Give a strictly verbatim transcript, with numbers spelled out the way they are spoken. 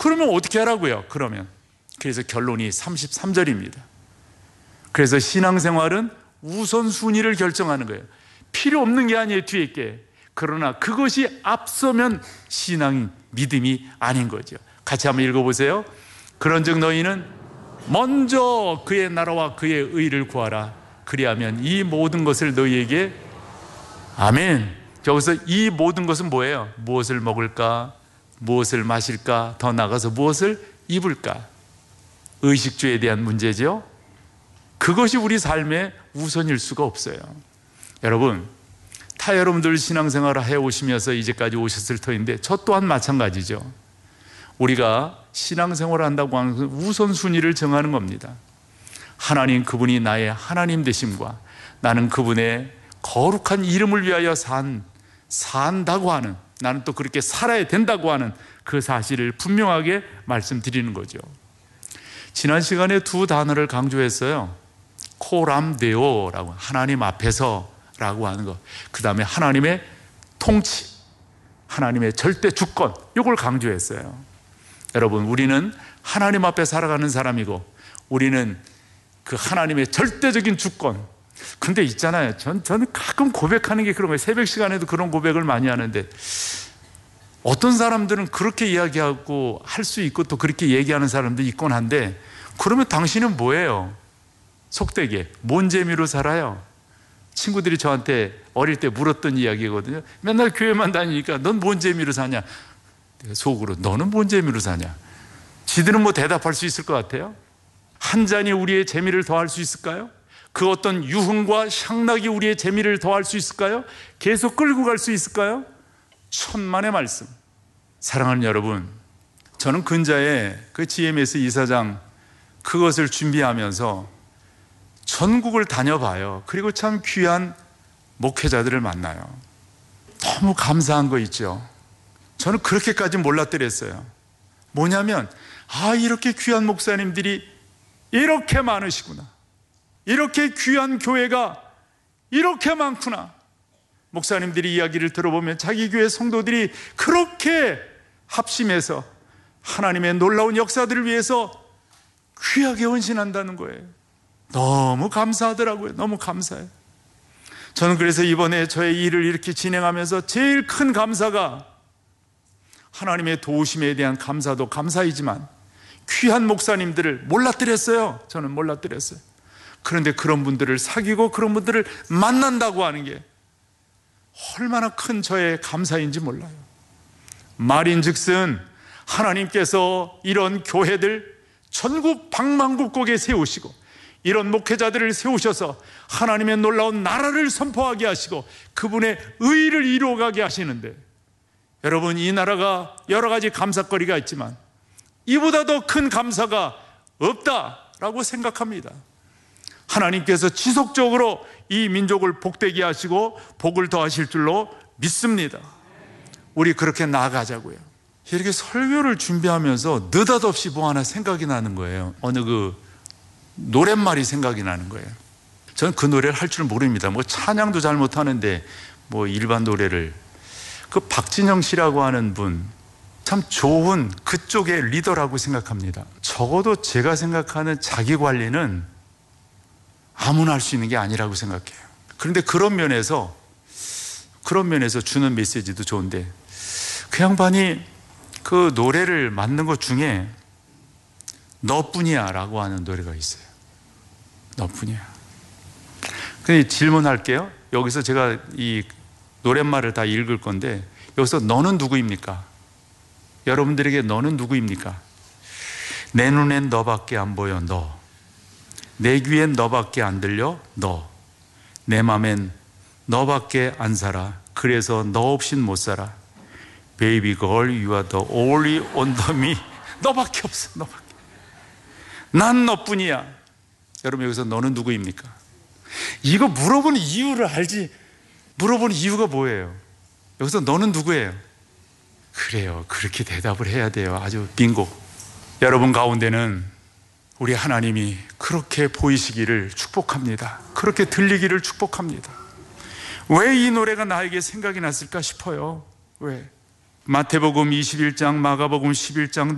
그러면 어떻게 하라고요? 그러면 그래서 결론이 삼십삼 절입니다. 그래서 신앙생활은 우선순위를 결정하는 거예요. 필요 없는 게 아니에요, 뒤에 게. 그러나 그것이 앞서면 신앙이, 믿음이 아닌 거죠. 같이 한번 읽어보세요. 그런즉 너희는 먼저 그의 나라와 그의 의를 구하라. 그리하면 이 모든 것을 너희에게, 아멘. 여기서 이 모든 것은 뭐예요? 무엇을 먹을까? 무엇을 마실까? 더 나아가서 무엇을 입을까? 의식주에 대한 문제죠. 그것이 우리 삶의 우선일 수가 없어요. 여러분, 타 여러분들 신앙생활을 해오시면서 이제까지 오셨을 터인데 저 또한 마찬가지죠. 우리가 신앙생활을 한다고 하는 것은 우선순위를 정하는 겁니다. 하나님, 그분이 나의 하나님 되심과 나는 그분의 거룩한 이름을 위하여 산, 산다고 하는, 나는 또 그렇게 살아야 된다고 하는 그 사실을 분명하게 말씀드리는 거죠. 지난 시간에 두 단어를 강조했어요. 코람데오라고, 하나님 앞에서 라고 하는 것, 그 다음에 하나님의 통치, 하나님의 절대 주권, 이걸 강조했어요. 여러분, 우리는 하나님 앞에 살아가는 사람이고 우리는 그 하나님의 절대적인 주권. 근데 있잖아요, 전, 저는 가끔 고백하는 게 그런 거예요. 새벽 시간에도 그런 고백을 많이 하는데 어떤 사람들은 그렇게 이야기하고 할 수 있고 또 그렇게 얘기하는 사람도 있곤 한데, 그러면 당신은 뭐예요? 속되게 뭔 재미로 살아요? 친구들이 저한테 어릴 때 물었던 이야기거든요. 맨날 교회만 다니니까 넌 뭔 재미로 사냐? 속으로 너는 뭔 재미로 사냐? 지들은 뭐 대답할 수 있을 것 같아요? 한 잔이 우리의 재미를 더할 수 있을까요? 그 어떤 유흥과 향락이 우리의 재미를 더할 수 있을까요? 계속 끌고 갈 수 있을까요? 천만의 말씀. 사랑하는 여러분, 저는 근자에 그 지엠에스 이사장 그것을 준비하면서 전국을 다녀봐요. 그리고 참 귀한 목회자들을 만나요. 너무 감사한 거 있죠. 저는 그렇게까지 몰랐더랬어요. 뭐냐면, 아, 이렇게 귀한 목사님들이 이렇게 많으시구나, 이렇게 귀한 교회가 이렇게 많구나. 목사님들이 이야기를 들어보면 자기 교회 성도들이 그렇게 합심해서 하나님의 놀라운 역사들을 위해서 귀하게 헌신한다는 거예요. 너무 감사하더라고요. 너무 감사해요. 저는 그래서 이번에 저의 일을 이렇게 진행하면서 제일 큰 감사가 하나님의 도우심에 대한 감사도 감사이지만 귀한 목사님들을 몰랐더랬어요. 저는 몰랐더랬어요. 그런데 그런 분들을 사귀고 그런 분들을 만난다고 하는 게 얼마나 큰 저의 감사인지 몰라요. 말인즉슨 하나님께서 이런 교회들 전국 방방곡곡에 세우시고 이런 목회자들을 세우셔서 하나님의 놀라운 나라를 선포하게 하시고 그분의 의를 이루어가게 하시는데, 여러분, 이 나라가 여러 가지 감사거리가 있지만 이보다 더 큰 감사가 없다라고 생각합니다. 하나님께서 지속적으로 이 민족을 복되게 하시고 복을 더하실 줄로 믿습니다. 우리 그렇게 나아가자고요. 이렇게 설교를 준비하면서 느닷없이 뭐 하나 생각이 나는 거예요. 어느 그 노랫말이 생각이 나는 거예요. 저는 그 노래를 할 줄 모릅니다. 뭐 찬양도 잘 못하는데 뭐 일반 노래를. 그 박진영 씨라고 하는 분, 참 좋은 그쪽의 리더라고 생각합니다. 적어도 제가 생각하는 자기 관리는 아무나 할 수 있는 게 아니라고 생각해요. 그런데 그런 면에서 그런 면에서 주는 메시지도 좋은데, 그 양반이 그 노래를 만든 것 중에 너뿐이야 라고 하는 노래가 있어요. 너뿐이야. 근데 질문할게요. 여기서 제가 이 노랫말을 다 읽을 건데, 여기서 너는 누구입니까? 여러분들에게 너는 누구입니까? 내 눈엔 너밖에 안 보여, 너. 내 귀엔 너밖에 안 들려, 너. 내 맘엔 너밖에 안 살아. 그래서 너 없인 못 살아. Baby girl, you are the only one to me. 너밖에 없어, 너밖에. 난 너뿐이야. 여러분, 여기서 너는 누구입니까? 이거 물어보는 이유를 알지. 물어보는 이유가 뭐예요? 여기서 너는 누구예요? 그래요, 그렇게 대답을 해야 돼요. 아주 빙고. 여러분 가운데는 우리 하나님이 그렇게 보이시기를 축복합니다. 그렇게 들리기를 축복합니다. 왜 이 노래가 나에게 생각이 났을까 싶어요. 왜? 마태복음 이십일 장, 마가복음 십일 장